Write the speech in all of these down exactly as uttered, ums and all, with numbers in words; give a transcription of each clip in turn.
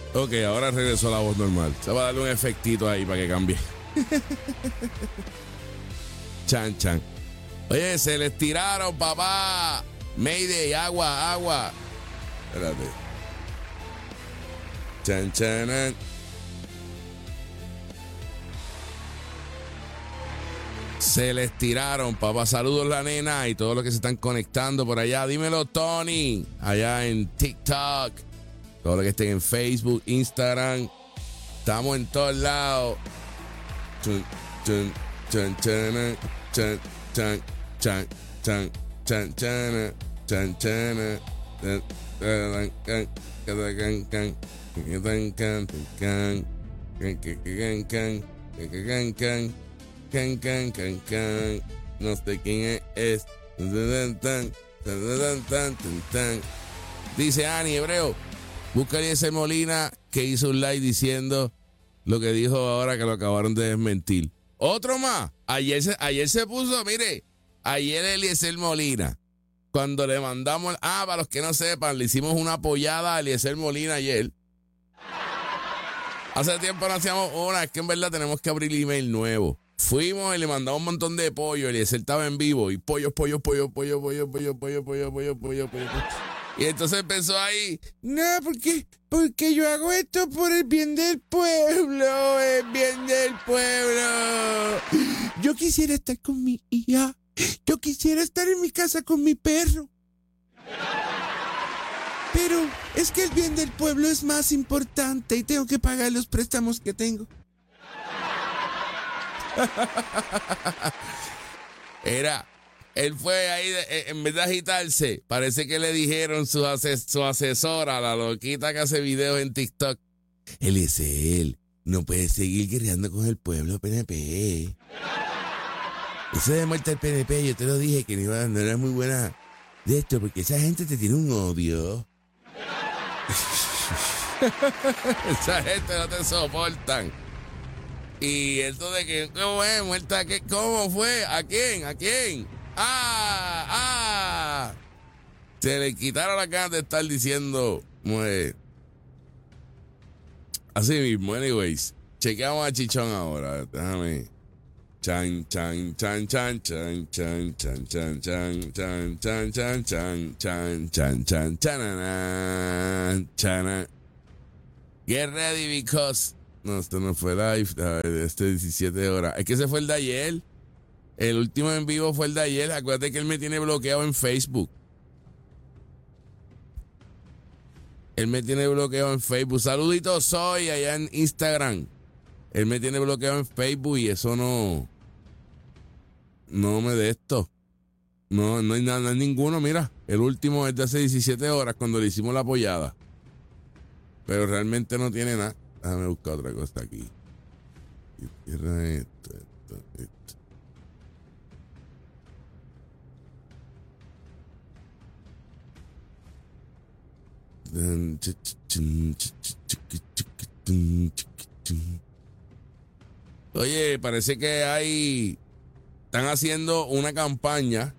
Ok, ahora regresó la voz normal. Se va a darle un efectito ahí para que cambie. Chan, chan. Oye, se les tiraron, papá. Mayday, agua, agua. Espérate. Chan, chan. Se les tiraron, papá. Saludos, la nena y todos los que se están conectando por allá. Dímelo, Tony. Allá en TikTok. Todos los que estén en Facebook, Instagram. Estamos en todos lados. Chun, chun, chun, chun, chun, chun, chun, chun, chun, chun, chun, chun, Can, can, can, can. No sé quién es. Dice Ani Hebreo. Busca a Eliezer Molina, que hizo un live diciendo lo que dijo ahora, que lo acabaron de desmentir. Otro más. Ayer se, ayer se puso, mire, ayer Eliezer Molina, cuando le mandamos, ah, para los que no sepan, le hicimos una apoyada a Eliezer Molina ayer. Hace tiempo no hacíamos una, es que en verdad tenemos que abrir el email nuevo. Fuimos y le mandamos un montón de pollo. Eliezer estaba en vivo y pollo, pollo, pollo, pollo, pollo, pollo, pollo, pollo, pollo, pollo, pollo. Y entonces empezó ahí, no, porque, porque yo hago esto por el bien del pueblo, el bien del pueblo. Yo quisiera estar con mi hija, yo quisiera estar en mi casa con mi perro. Pero es que el bien del pueblo es más importante y tengo que pagar los préstamos que tengo. Era, él fue ahí, en vez de agitarse, parece que le dijeron su, ases, su asesora, la loquita que hace videos en TikTok, Eliezer, no puedes seguir guerreando con el pueblo P N P. Eso de muerte al P N P, yo te lo dije, que no, iba, no era muy buena de esto, porque esa gente te tiene un odio. Esa gente no te soportan. Y esto de que, ¿cómo es? ¿Muerta qué? ¿Cómo fue? ¿A quién? ¿A quién? ¡Ah! ¡Ah! Se le quitaron las ganas de estar diciendo, muere. Así mismo, anyways. Chequeamos a Chichón ahora. Déjame. Chan, chan, chan, chan, chan, chan, chan, chan, chan, chan, chan, chan, chan, chan, chan, chan, chan, chan. Get ready because... No, esto no fue live, este diecisiete horas. Es que ese fue el de ayer. El último en vivo fue el de ayer. Acuérdate que él me tiene bloqueado en Facebook. Él me tiene bloqueado en Facebook. Saluditos, soy allá en Instagram. Él me tiene bloqueado en Facebook y eso no... No me de esto. No, no hay nada, no hay ninguno. Mira, el último es de hace diecisiete horas cuando le hicimos la apoyada. Pero realmente no tiene nada. Déjame buscar otra cosa aquí. Cierra esto, esto, esto. Oye, parece que hay... Están haciendo una campaña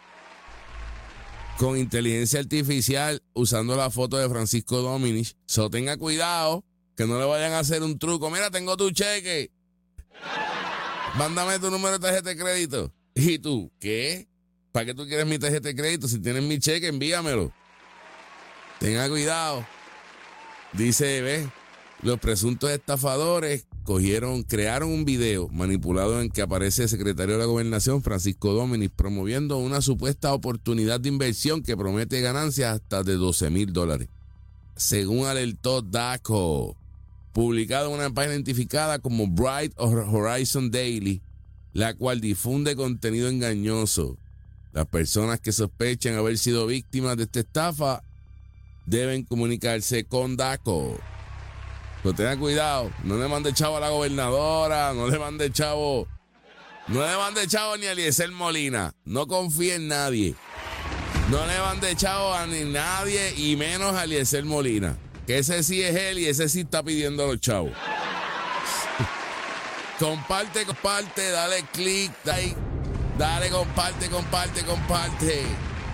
con inteligencia artificial usando la foto de Francisco Dominich. So, tenga cuidado. Que no le vayan a hacer un truco. Mira, tengo tu cheque. Mándame tu número de tarjeta de crédito. ¿Y tú? ¿Qué? ¿Para qué tú quieres mi tarjeta de crédito? Si tienes mi cheque, envíamelo. Tenga cuidado. Dice, ve, los presuntos estafadores cogieron, crearon un video manipulado en que aparece el secretario de la Gobernación, Francisco Dominich, promoviendo una supuesta oportunidad de inversión que promete ganancias hasta de doce mil dólares. Según alertó DACO, publicado en una página identificada como Bright Horizon Daily, la cual difunde contenido engañoso. Las personas que sospechen haber sido víctimas de esta estafa deben comunicarse con DACO. Pero tengan cuidado, no le mande chavo a la gobernadora, no le mande chavo, no le mande chavo ni a Eliezer Molina, no confíe en nadie. No le mande chavo a ni nadie y menos a Eliezer Molina. Que ese sí es él y ese sí está pidiendo a los chavos. Comparte, comparte, dale click, dale, dale, comparte, comparte, comparte.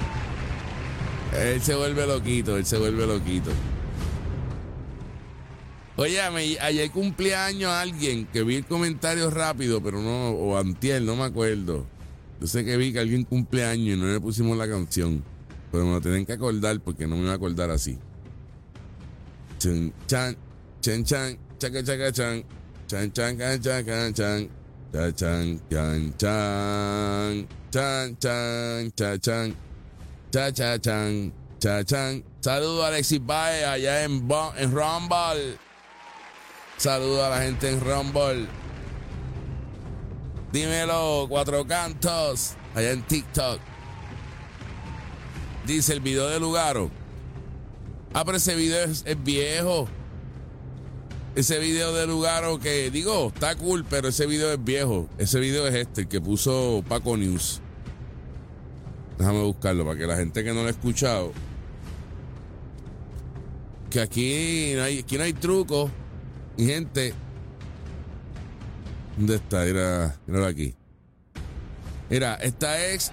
Él se vuelve loquito, él se vuelve loquito. Oye, me, ayer cumpleaños alguien que vi el comentario rápido, pero no, o antier, no me acuerdo. Yo sé que vi que alguien cumpleaños y no le pusimos la canción, pero me lo tienen que acordar porque no me voy a acordar así. Chan, chan, chan, chan, chaca, chaca, chan, chan, chan, chan, chan, chan, chan, chan, chan, chan, chan, chan, chan, chan, chan, cha, cha, chan, cha, chan. Saludos a Alexis Baez allá en, en Rumble. Saludos a la gente en Rumble. Dímelo, Cuatro Cantos, allá en TikTok. Dice el video de Lugaro. Ah, pero ese video es, es viejo. Ese video de Lugaro que, digo, está cool, pero ese video es viejo. Ese video es este, el que puso Paco News. Déjame buscarlo para que la gente que no lo ha escuchado. Que aquí no hay, aquí no hay truco. Y gente. ¿Dónde está? Mira, míralo aquí. Mira, esta es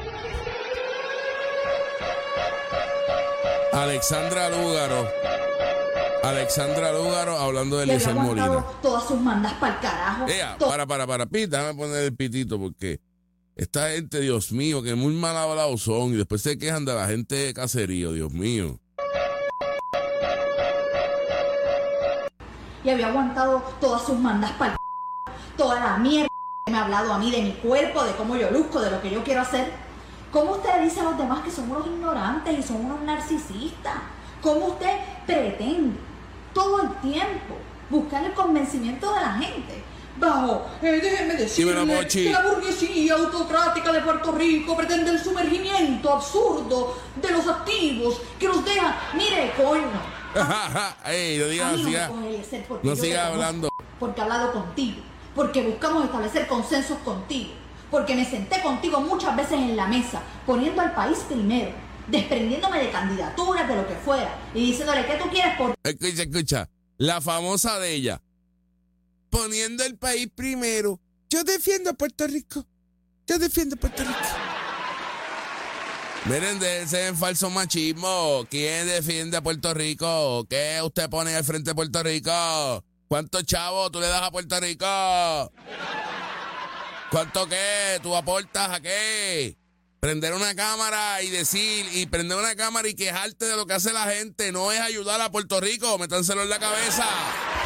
Alexandra Lúgaro. Alexandra Lúgaro hablando de Eliezer Molina. Todas sus mandas para el carajo. Ea, para, para, para, pita, déjame poner el pitito porque esta gente, Dios mío, que muy mal hablados son y después se quejan de la gente de caserío, Dios mío. Y había aguantado todas sus mandas para el toda la mierda que me ha hablado a mí de mi cuerpo, de cómo yo luzco, de lo que yo quiero hacer. ¿Cómo usted le dice a los demás que son unos ignorantes y son unos narcisistas? ¿Cómo usted pretende todo el tiempo buscar el convencimiento de la gente? Bajo, eh, déjeme decirle que la burguesía autocrática de Puerto Rico pretende el sumergimiento absurdo de los activos que los deja, mire, coño. Ey, no diga, no siga, no siga hablando. Porque he hablado contigo, porque buscamos establecer consensos contigo, porque me senté contigo muchas veces en la mesa, poniendo al país primero, desprendiéndome de candidaturas, de lo que fuera, y diciéndole, ¿qué tú quieres por...? Escucha, escucha, la famosa de ella, poniendo el país primero. Yo defiendo a Puerto Rico, yo defiendo a Puerto Rico. Miren, de ese falso machismo. ¿Quién defiende a Puerto Rico? ¿Qué usted pone al frente de Puerto Rico? ¿Cuántos chavos tú le das a Puerto Rico? ¿Cuánto qué? ¿Tú aportas a qué? Prender una cámara y decir, y prender una cámara y quejarte de lo que hace la gente no es ayudar a Puerto Rico. Métanselo en la cabeza.